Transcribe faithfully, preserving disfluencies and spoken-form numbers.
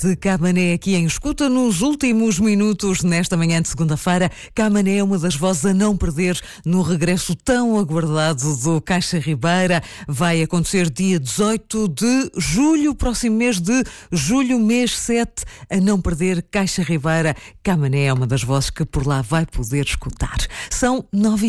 De Camané aqui em escuta nos últimos minutos nesta manhã de segunda-feira. Camané é uma das vozes a não perder no regresso tão aguardado do Caixa Ribeira. Vai acontecer dia dezoito de julho, próximo mês de julho, mês sete, a não perder Caixa Ribeira. Camané é uma das vozes que por lá vai poder escutar. São nove